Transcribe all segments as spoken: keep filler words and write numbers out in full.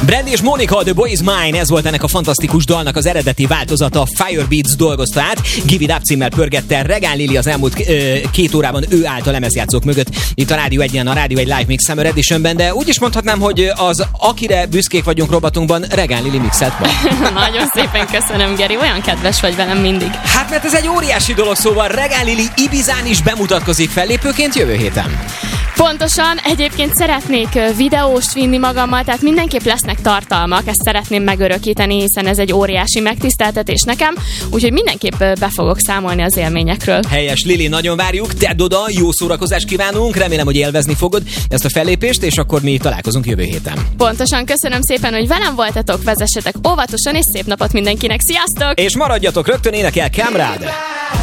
Brandy és Monica, The Boy Is Mine, ez volt ennek a fantasztikus dalnak az eredeti változata, Firebeats dolgozta át, Give It Up címmel pörgette Regán Lili az elmúlt ö, két órában ő állt a lemezjátszók mögött itt a Rádió egyen, a Rádió egy Live Mix Summer Editionben, de úgy is mondhatnám, hogy az akire büszkék vagyunk robatunkban Regán Lili mixelt van. Nagyon szépen köszönöm, Geri, olyan kedves vagy velem mindig. Hát mert ez egy óriási dolog, szóval Regán Lili Ibizán is bemutatkozik fellépőként jövő héten. Pontosan, egyébként szeretnék videóst vinni magammal, tehát mindenképp lesznek tartalmak, ezt szeretném megörökíteni, hiszen ez egy óriási megtiszteltetés nekem, úgyhogy mindenképp be fogok számolni az élményekről. Helyes, Lili, nagyon várjuk, tedd oda, jó szórakozást kívánunk, remélem, hogy élvezni fogod ezt a fellépést, és akkor mi találkozunk jövő héten. Pontosan, köszönöm szépen, hogy velem voltatok, vezessetek óvatosan, és szép napot mindenkinek, sziasztok! És maradjatok, rögtön énekel Kamrád!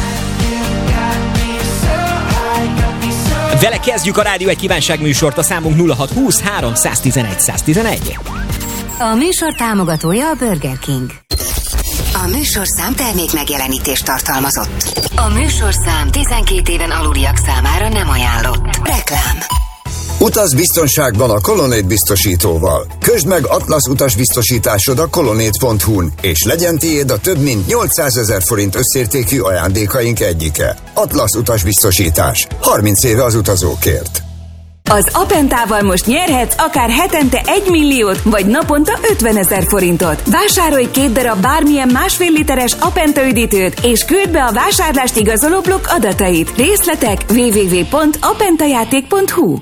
Vele kezdjük a Rádió egy kívánságműsort, a számunk nulla hat húsz háromszáztizenegy száztizenegy. A műsor támogatója a Burger King. A műsorszám termék megjelenítést tartalmazott. A műsorszám tizenkét éven aluliak számára nem ajánlott. Reklám. Utaz biztonságban a Colonnade biztosítóval. Közd meg Atlasz utasbiztosításod a colonnade pont hu-n, és legyen tiéd a több mint nyolcszázezer forint összértékű ajándékaink egyike. Atlasz utasbiztosítás. harminc éve az utazókért. Az Apentával most nyerhetsz akár hetente egy milliót, vagy naponta ötvenezer forintot. Vásárolj két darab bármilyen másfél literes Apenta üdítőt, és küld be a vásárlást igazoló blokk adatait. Részletek double-u double-u double-u pont apentajáték pont hu.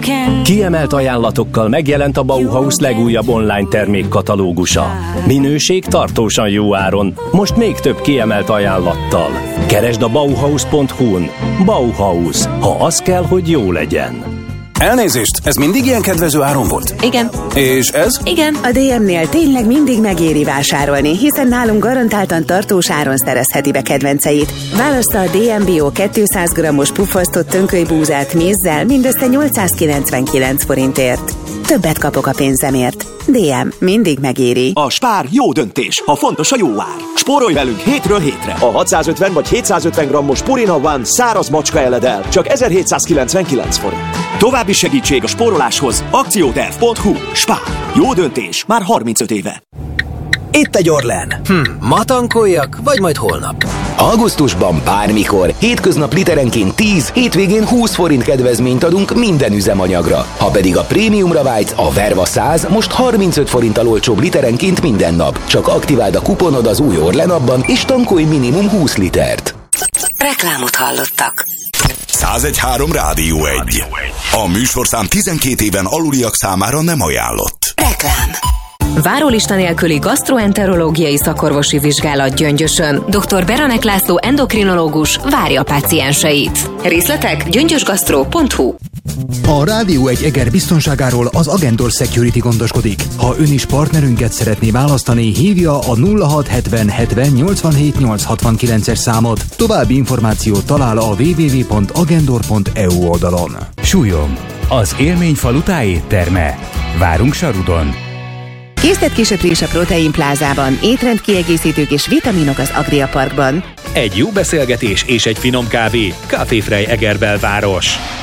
Kiemelt ajánlatokkal megjelent a Bauhaus legújabb online termékkatalógusa. Minőség tartósan jó áron, most még több kiemelt ajánlattal. Keresd a bauhaus pont hu-n. Bauhaus, ha az kell, hogy jó legyen. Elnézést, ez mindig ilyen kedvező áron volt? Igen. És ez? Igen. A dé em-nél tényleg mindig megéri vásárolni, hiszen nálunk garantáltan tartós áron szerezheti be kedvenceit. Válassza a dé em Bio kétszáz grammos puffasztott tönkölybúzát mézzel mindössze nyolcszázkilencvenkilenc forintért. Többet kapok a pénzemért. dé em mindig megéri. A Spár jó döntés, ha fontos a jó ár. Spórolj velünk hétről hétre. A hatszázötven vagy hétszázötven grammos Purina One száraz macska eledel csak ezerhétszázkilencvenkilenc forint. További segítség a spóroláshoz akcióterv pont hu. Spár. Jó döntés már harmincöt éve. Itt egy Orlen. Hm, ma tankoljak, vagy majd holnap? Augusztusban bármikor, hétköznap literenként tíz, hétvégén húsz forint kedvezményt adunk minden üzemanyagra. Ha pedig a prémiumra vágysz, a Verva száz most harmincöt forinttal olcsóbb literenként minden nap. Csak aktiváld a kuponod az új Orlen appban, és tankolj minimum húsz litert. Reklámot hallottak. százegy három Rádió egy. A műsorszám tizenkét éven aluliak számára nem ajánlott. Reklám. Várólista nélküli gasztroenterológiai szakorvosi vizsgálat Gyöngyösön. doktor Beranek László endokrinológus várja pácienseit. Részletek gyöngyösgasztro pont hu. A Rádió egy Eger biztonságáról az Agendor Security gondoskodik. Ha ön is partnerünket szeretné választani, hívja a nulla hat hetven hetven nyolcvanhét nyolcszázhatvankilences számot. További információt talál a double-u double-u double-u pont agendor pont e u oldalon. Súlyom, az élményfalu tájétterme. Várunk Sarudon. Készlet-kisöprés a Protein Plázában, étrendkiegészítők és vitaminok az Agria Parkban. Egy jó beszélgetés és egy finom kávé. Café Frey Eger belváros.